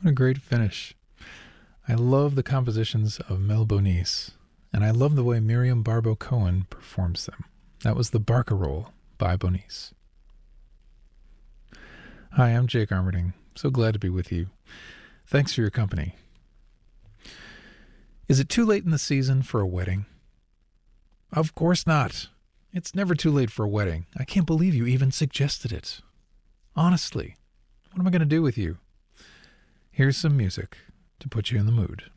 What a great finish. I love the compositions of Mel Bonis, and I love the way Miriam Barbeau-Cohen performs them. That was the Barcarolle by Bonis. Hi, I'm Jake Armerding. So glad to be with you. Thanks for your company. Is it too late in the season for a wedding? Of course not. It's never too late for a wedding. I can't believe you even suggested it. Honestly, what am I going to do with you? Here's some music to put you in the mood.